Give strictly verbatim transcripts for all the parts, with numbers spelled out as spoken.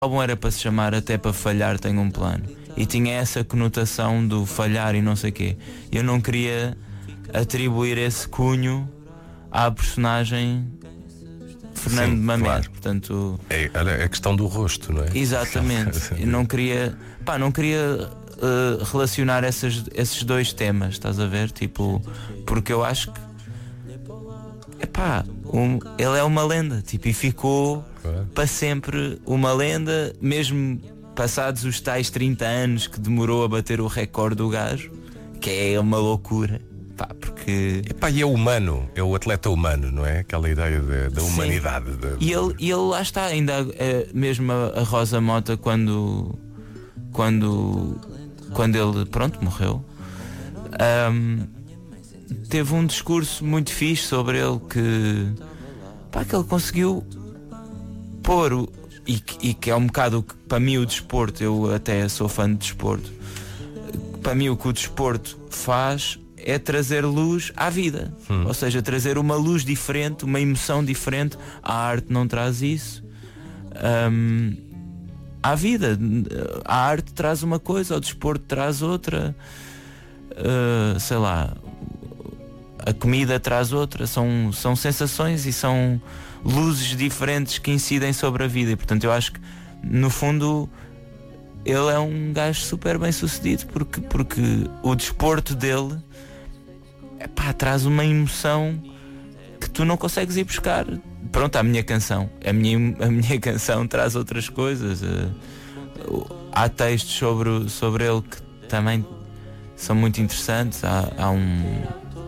álbum era para se chamar Até para Falhar Tenho um Plano, e tinha essa conotação do falhar e não sei o quê. Eu não queria atribuir esse cunho à personagem Fernando Sim, Mamed, claro. portanto... É, era a questão do rosto, não é? Exatamente. Eu não queria, pá, não queria uh, relacionar essas, esses dois temas, estás a ver? Tipo, porque eu acho que, epá, um, ele é uma lenda, tipo, e ficou Claro. para sempre uma lenda, mesmo passados os tais trinta anos que demorou a bater o recorde do gajo, que é uma loucura, pá, porque... Epá, e é humano, é o atleta humano, não é? Aquela ideia de- da Sim. humanidade. de- E ele, e ele lá está, ainda eh, mesmo a, a Rosa Mota, quando quando quando ele, pronto, morreu, ahm, teve um discurso muito fixe sobre ele, que pá, que ele conseguiu pôr o, e, que- e que é um bocado o que, para mim, o desporto, eu até sou fã de desporto, para mim o que o desporto faz é trazer luz à vida, Hum. ou seja, trazer uma luz diferente, uma emoção diferente. A arte não traz isso. Hum, à vida, a arte traz uma coisa, o desporto traz outra. Uh, sei lá, a comida traz outra. São, são sensações e são luzes diferentes que incidem sobre a vida, e portanto eu acho que, no fundo, ele é um gajo super bem sucedido, porque, porque o desporto dele, epá, traz uma emoção que tu não consegues ir buscar. Pronto, a minha canção a minha, a minha canção traz outras coisas. Uh, há textos sobre, o- sobre ele que também são muito interessantes. Há, há um,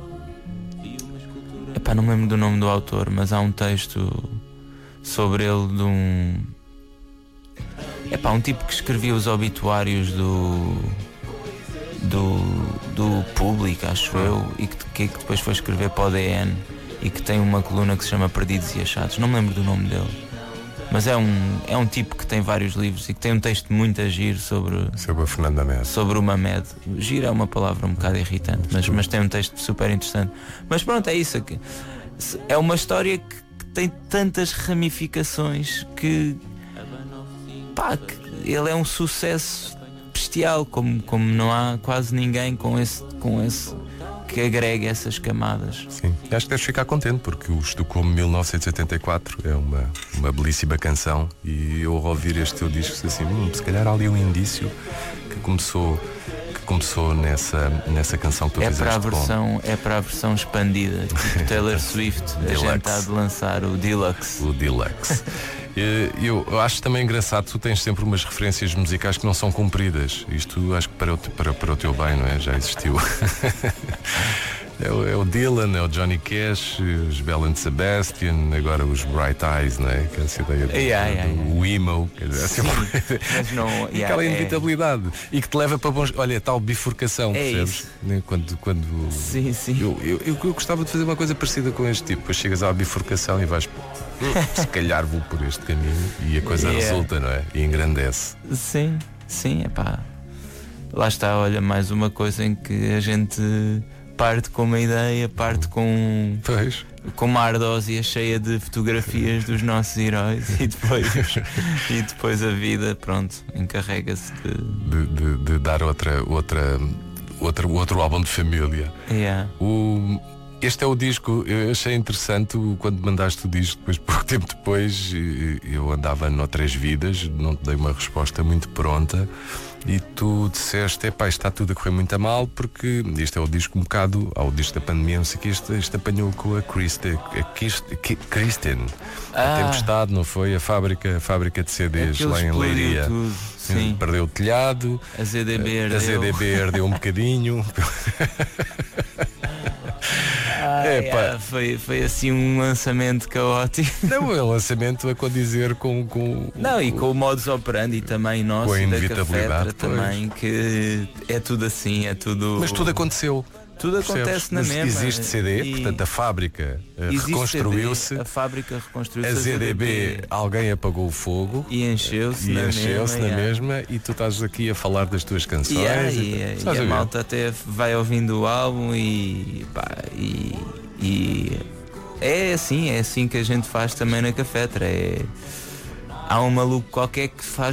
epá, não me lembro do nome do autor, mas há um texto sobre ele de um, epá, um tipo que escrevia os obituários do do, do Público, acho eu, e que, que depois foi escrever para o D N, e que tem uma coluna que se chama Perdidos e Achados. Não me lembro do nome dele, mas é um, é um tipo que tem vários livros e que tem um texto muito a giro sobre, Sobre a Fernanda Mamed. sobre o Mamed. Giro é uma palavra um bocado irritante, mas, mas tem um texto super interessante. Mas pronto, é isso aqui. É uma história que, que tem tantas ramificações que, pá, que ele é um sucesso bestial, como, como não há quase ninguém com esse, com esse que agregue essas camadas. Sim, acho que deves ficar contente, porque o Estocolmo mil novecentos e oitenta e quatro é uma, uma belíssima canção, e eu, ao ouvir este teu disco, disse assim, hum, se calhar há ali um indício que começou, que começou nessa, nessa canção que tu É fizeste para a com- versão, é para a versão expandida, tipo Taylor Swift, a Deluxe. gente está de lançar o Deluxe. o Deluxe. Eh, Eu eu acho também engraçado, tu tens sempre umas referências musicais que não são cumpridas. Isto acho que para o, te- para, para o teu bem, não é? Já existiu. É o, é o Dylan, é o Johnny Cash, os Bell and Sebastian, agora os Bright Eyes, não é? Que é essa ideia do, Yeah, yeah, do yeah. emo, quer dizer, é sempre- Mas não, e yeah, aquela é- inevitabilidade, e que te leva para bons. Olha, tal bifurcação, É percebes? isso. Né? Quando, quando Sim, sim. Eu, eu, eu, eu gostava de fazer uma coisa parecida com este tipo. Depois chegas à bifurcação e vais, se calhar vou por este caminho, e a coisa Yeah. resulta, não é? E engrandece. Sim, sim, é pá. Lá está, olha, mais uma coisa em que a gente parte com uma ideia, parte com, Pois. com uma ardósia cheia de fotografias dos nossos heróis, e depois, e depois a vida, pronto, encarrega-se de. De, de, de dar outra, outra, outra, outro álbum de família. Yeah. O, este é o disco, eu achei interessante o- quando mandaste o disco, depois, pouco tempo depois, e- eu andava noutras vidas, não te dei uma resposta muito pronta, e tu disseste, epá, isto está tudo a correr muito a mal, porque este é o disco um bocado, ao disco da pandemia, não sei o que, este, este apanhou com a Kristen, a Kirst- Ki- Kristen, a Ah. tempestade, não foi? A fábrica, a fábrica de C Ds Aquilo lá em explodiu Leiria. tudo, sim. Perdeu o telhado, A Z D B herdeu. a Z D B herdeu um bocadinho. Ah, É, yeah, pá. foi, foi assim um lançamento caótico. Não, é um lançamento a condizer com, com, Não, e com o modus operandi também nosso, Com a e da inevitabilidade, Cafetra também, que é tudo assim, é tudo. Mas tudo aconteceu. Tudo acontece percebes? na Mas mesma. existe C D, E portanto a fábrica eh, existe reconstruiu-se, C D, a fábrica reconstruiu-se, a Z D B, alguém apagou o fogo e encheu-se e na encheu-se mesma. na yeah. mesma, e tu estás aqui a falar das tuas canções. Yeah, e, e, e estás a a ver? malta até vai ouvindo o álbum e, pá, e, e é assim, é assim que a gente faz também na Cafetra. É, há um maluco qualquer que faz